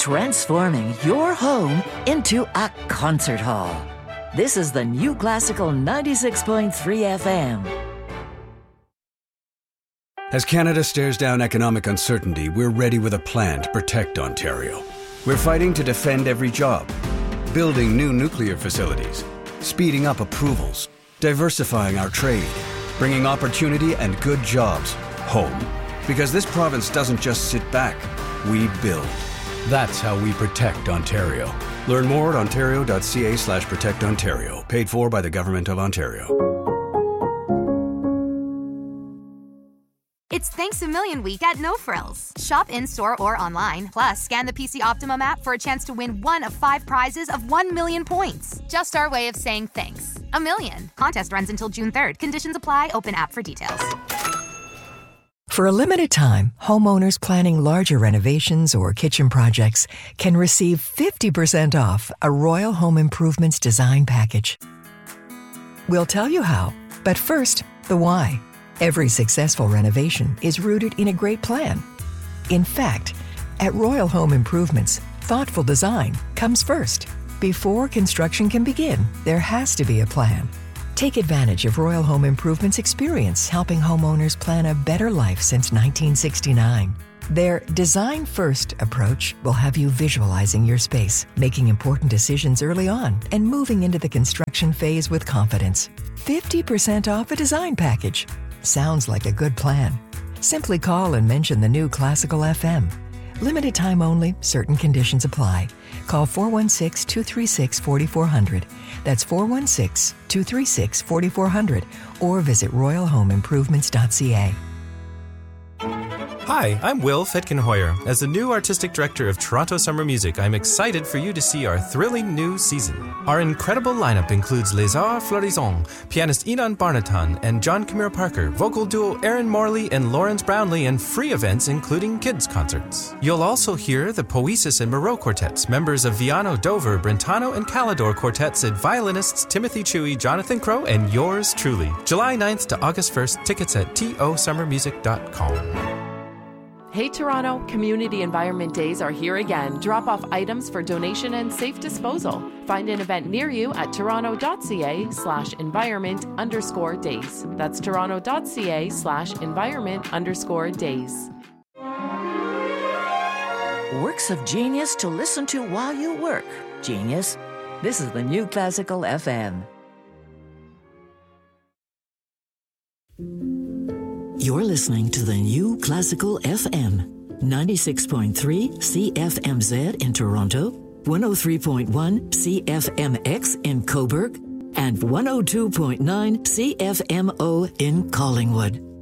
transforming your home into a concert hall. This is the New Classical 96.3 FM. As Canada stares down economic uncertainty, we're ready with a plan to protect Ontario. We're fighting to defend every job, building new nuclear facilities, speeding up approvals, diversifying our trade, bringing opportunity and good jobs home. Because this province doesn't just sit back, we build. That's how we protect Ontario. Learn more at ontario.ca/protectontario. Paid for by the Government of Ontario. It's Thanks a Million Week at No Frills. Shop in-store or online. Plus, scan the PC Optimum app for a chance to win one of 5 prizes of 1 million points. Just our way of saying thanks. A million. Contest runs until June 3rd. Conditions apply. Open app for details. For a limited time, homeowners planning larger renovations or kitchen projects can receive 50% off a Royal Home Improvements design package. We'll tell you how, but first, the why. Every successful renovation is rooted in a great plan. In fact, at Royal Home Improvements, thoughtful design comes first. Before construction can begin, there has to be a plan. Take advantage of Royal Home Improvements' experience helping homeowners plan a better life since 1969. Their Design First approach will have you visualizing your space, making important decisions early on, and moving into the construction phase with confidence. 50% off a design package. Sounds like a good plan. Simply call and mention the New Classical FM. Limited time only, certain conditions apply. Call 416-236-4400. That's 416-236-4400 or visit royalhomeimprovements.ca. Hi, I'm Will Fitkin-Hoyer. As the new artistic director of Toronto Summer Music, I'm excited for you to see our thrilling new season. Our incredible lineup includes Les Arts Florissants, pianist Inan Barnatan and John Camille Parker, vocal duo Aaron Morley and Lawrence Brownlee, and free events including kids' concerts. You'll also hear the Poesis and Moreau Quartets, members of Viano, Dover, Brentano, and Calidor Quartets, and violinists Timothy Chewy, Jonathan Crow, and yours truly. July 9th to August 1st, tickets at tosummermusic.com. Hey Toronto, Community Environment Days are here again. Drop off items for donation and safe disposal. Find an event near you at toronto.ca/environment_days. That's toronto.ca/environment_days. Works of genius to listen to while you work. Genius. This is the New Classical FM. You're listening to the New Classical FM, 96.3 CFMZ in Toronto, 103.1 CFMX in Cobourg, and 102.9 CFMO in Collingwood.